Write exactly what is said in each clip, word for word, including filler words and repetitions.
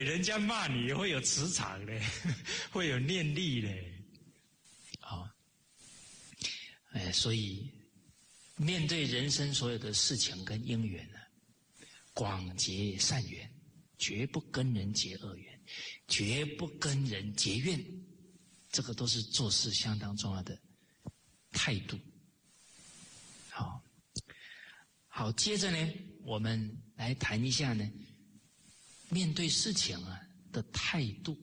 人家骂你会有磁场嘞，会有念力嘞。好，哎，所以面对人生所有的事情跟因缘呢，广结善缘，绝不跟人结恶缘，绝不跟人结怨，这个都是做事相当重要的态度。好，好，接着呢，我们来谈一下呢，面对事情啊的态度、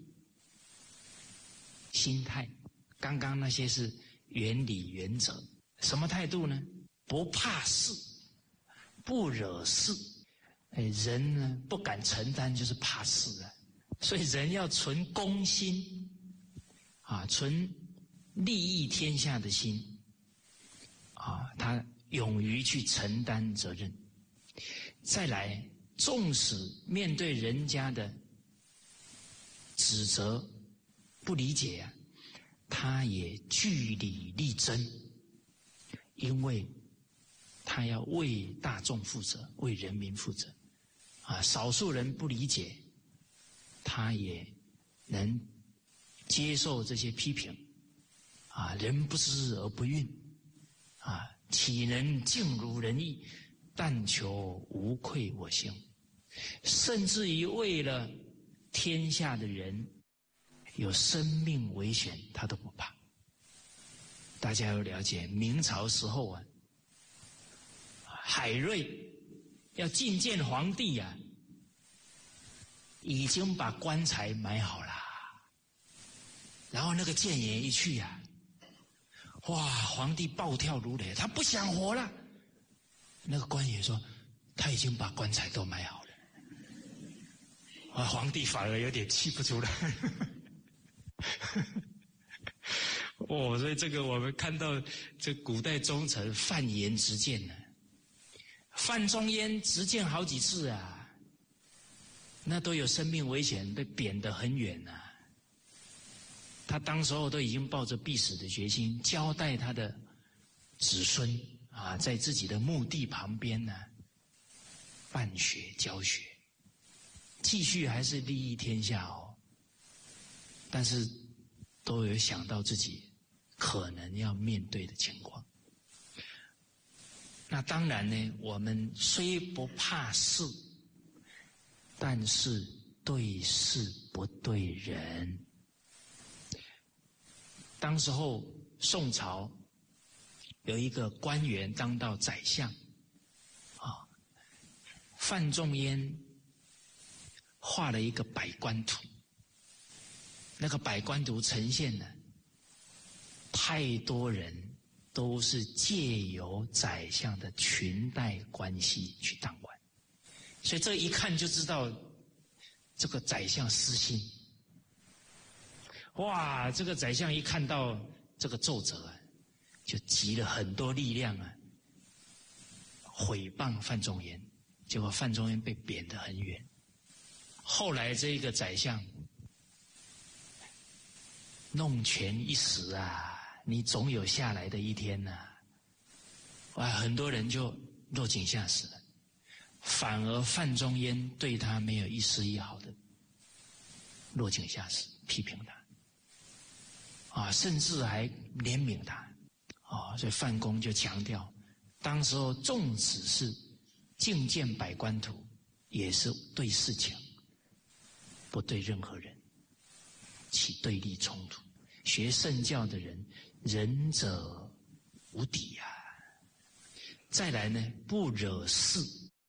心态。刚刚那些是原理原则，什么态度呢？不怕事，不惹事。哎，人呢不敢承担，就是怕事啊。所以人要存公心啊，存利益天下的心啊，他勇于去承担责任。再来，纵使面对人家的指责、不理解啊，他也据理力争，因为他要为大众负责，为人民负责啊。少数人不理解，他也能接受这些批评啊。人不知而不愠啊，岂能尽如人意？但求无愧我心。甚至于为了天下的人有生命危险，他都不怕。大家要了解，明朝时候啊，海瑞要觐见皇帝啊，已经把棺材买好了。然后那个谏言一去啊，哇，皇帝暴跳如雷，他不想活了。那个官员说，他已经把棺材都买好了。啊，皇帝反而有点气不出来。哦，所以这个我们看到这古代忠臣犯颜直谏呢，范仲淹直谏好几次啊，那都有生命危险，被贬得很远啊。他当时候都已经抱着必死的决心，交代他的子孙啊，在自己的墓地旁边呢，办学教学，继续还是利益天下哦。但是都有想到自己可能要面对的情况。那当然呢，我们虽不怕事，但是对事不对人。当时候宋朝有一个官员当到宰相啊，范仲淹画了一个百官图。那个百官图呈现了太多人都是借由宰相的裙带关系去当官，所以这一看就知道这个宰相私心。哇，这个宰相一看到这个奏折啊，就集了很多力量啊，毁谤范仲淹，结果范仲淹被贬得很远。后来这一个宰相弄权一时啊，你总有下来的一天呐、啊！哇，很多人就落井下石了，反而范仲淹对他没有一丝一毫的落井下石，批评他啊，甚至还怜悯他啊。所以范公就强调，当时候纵使是觐见百官图，也是对事情，不对任何人起对立冲突。学圣教的人，仁者无敌啊。再来呢，不惹事，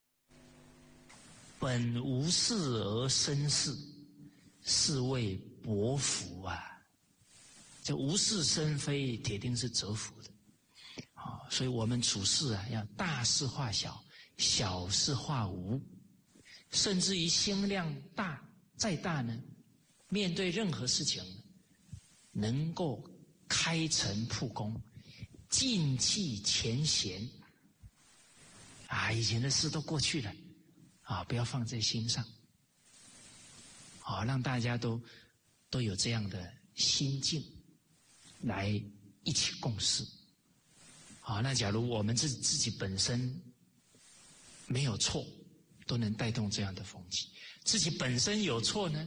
本无事而生事，是谓薄福啊。这无事生非，铁定是折福的啊。所以我们处事啊，要大事化小，小事化无，甚至于心量大再大呢，面对任何事情能够开诚布公，尽弃前嫌啊，以前的事都过去了啊，不要放在心上啊，让大家都都有这样的心境来一起共事啊。那假如我们自自己本身没有错，都能带动这样的风气。 自己本身有错呢，